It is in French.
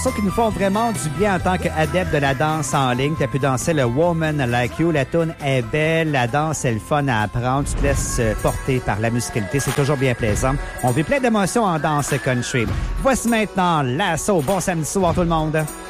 Ça qui nous font vraiment du bien en tant qu'adepte de la danse en ligne. Tu as pu danser le Woman Like You. La toune est belle, la danse est le fun à apprendre. Tu te laisses porter par la musicalité. C'est toujours bien plaisant. On vit plein d'émotions en danse country. Voici maintenant l'assaut. Bon samedi soir tout le monde.